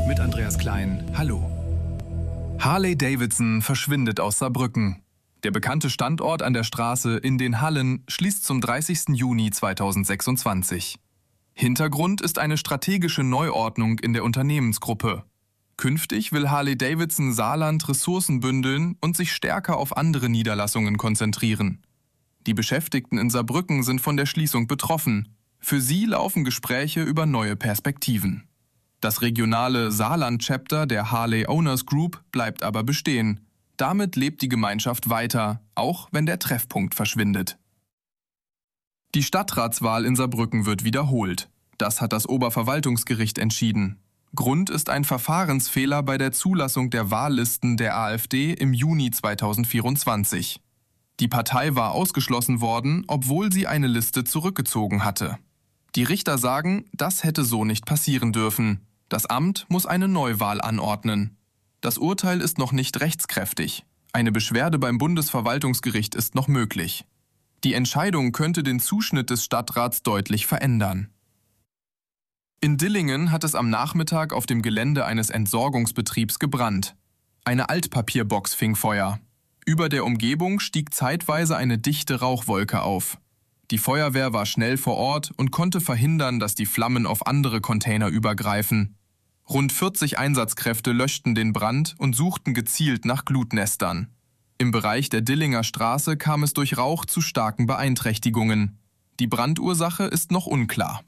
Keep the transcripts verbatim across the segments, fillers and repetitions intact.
mit Andreas Klein. Hallo. Harley-Davidson verschwindet aus Saarbrücken. Der bekannte Standort an der Straße in den Hallen schließt zum dreißigsten Juni zweitausendsechsundzwanzig. Hintergrund ist eine strategische Neuordnung in der Unternehmensgruppe. Künftig will Harley-Davidson Saarland Ressourcen bündeln und sich stärker auf andere Niederlassungen konzentrieren. Die Beschäftigten in Saarbrücken sind von der Schließung betroffen. Für sie laufen Gespräche über neue Perspektiven. Das regionale Saarland-Chapter der Harley Owners Group bleibt aber bestehen. Damit lebt die Gemeinschaft weiter, auch wenn der Treffpunkt verschwindet. Die Stadtratswahl in Saarbrücken wird wiederholt. Das hat das Oberverwaltungsgericht entschieden. Grund ist ein Verfahrensfehler bei der Zulassung der Wahllisten der AfD im Juni zweitausendvierundzwanzig. Die Partei war ausgeschlossen worden, obwohl sie eine Liste zurückgezogen hatte. Die Richter sagen, das hätte so nicht passieren dürfen. Das Amt muss eine Neuwahl anordnen. Das Urteil ist noch nicht rechtskräftig. Eine Beschwerde beim Bundesverwaltungsgericht ist noch möglich. Die Entscheidung könnte den Zuschnitt des Stadtrats deutlich verändern. In Dillingen hat es am Nachmittag auf dem Gelände eines Entsorgungsbetriebs gebrannt. Eine Altpapierbox fing Feuer. Über der Umgebung stieg zeitweise eine dichte Rauchwolke auf. Die Feuerwehr war schnell vor Ort und konnte verhindern, dass die Flammen auf andere Container übergreifen. Rund vierzig Einsatzkräfte löschten den Brand und suchten gezielt nach Glutnestern. Im Bereich der Dillinger Straße kam es durch Rauch zu starken Beeinträchtigungen. Die Brandursache ist noch unklar.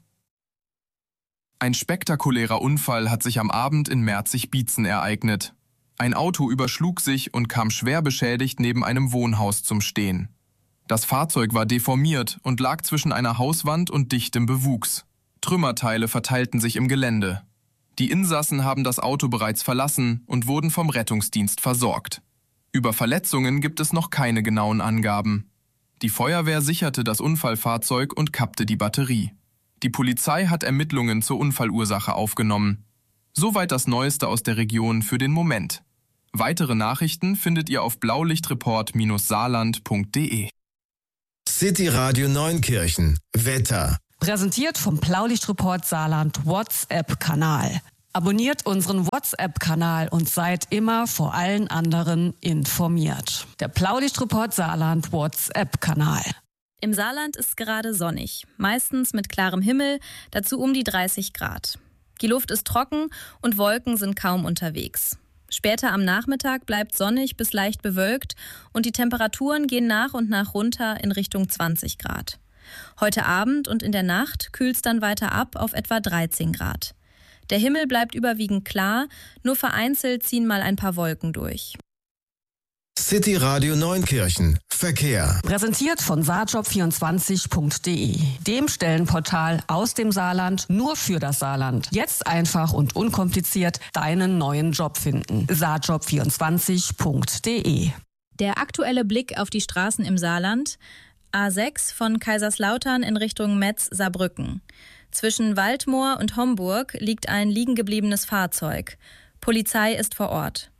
Ein spektakulärer Unfall hat sich am Abend in Merzig-Bietzen ereignet. Ein Auto überschlug sich und kam schwer beschädigt neben einem Wohnhaus zum Stehen. Das Fahrzeug war deformiert und lag zwischen einer Hauswand und dichtem Bewuchs. Trümmerteile verteilten sich im Gelände. Die Insassen haben das Auto bereits verlassen und wurden vom Rettungsdienst versorgt. Über Verletzungen gibt es noch keine genauen Angaben. Die Feuerwehr sicherte das Unfallfahrzeug und kappte die Batterie. Die Polizei hat Ermittlungen zur Unfallursache aufgenommen. Soweit das Neueste aus der Region für den Moment. Weitere Nachrichten findet ihr auf blaulichtreport Bindestrich saarland Punkt de. City Radio Neunkirchen. Wetter. Präsentiert vom Blaulichtreport Saarland WhatsApp-Kanal. Abonniert unseren WhatsApp-Kanal und seid immer vor allen anderen informiert. Der Blaulichtreport Saarland WhatsApp-Kanal. Im Saarland ist gerade sonnig, meistens mit klarem Himmel, dazu um die dreißig Grad. Die Luft ist trocken und Wolken sind kaum unterwegs. Später am Nachmittag bleibt sonnig bis leicht bewölkt und die Temperaturen gehen nach und nach runter in Richtung zwanzig Grad. Heute Abend und in der Nacht kühlt es dann weiter ab auf etwa dreizehn Grad. Der Himmel bleibt überwiegend klar, nur vereinzelt ziehen mal ein paar Wolken durch. City Radio Neunkirchen. Verkehr. Präsentiert von saarjob vierundzwanzig Punkt de, dem Stellenportal aus dem Saarland nur für das Saarland. Jetzt einfach und unkompliziert deinen neuen Job finden. saarjob vierundzwanzig Punkt de. Der aktuelle Blick auf die Straßen im Saarland. A sechs von Kaiserslautern in Richtung Metz-Saarbrücken. Zwischen Waldmoor und Homburg liegt ein liegengebliebenes Fahrzeug. Polizei ist vor Ort.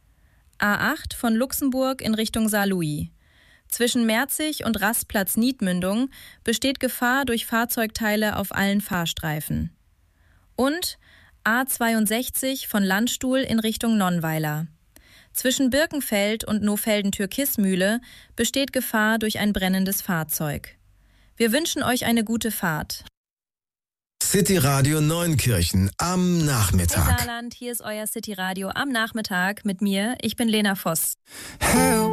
A acht von Luxemburg in Richtung Saarlouis. Zwischen Merzig und Rastplatz Niedmündung besteht Gefahr durch Fahrzeugteile auf allen Fahrstreifen. Und A zweiundsechzig von Landstuhl in Richtung Nonnweiler. Zwischen Birkenfeld und Nofelden-Türkismühle besteht Gefahr durch ein brennendes Fahrzeug. Wir wünschen euch eine gute Fahrt. City Radio Neunkirchen am Nachmittag. Hey Saarland, hier ist euer City Radio am Nachmittag mit mir. Ich bin Lena Voss. Help.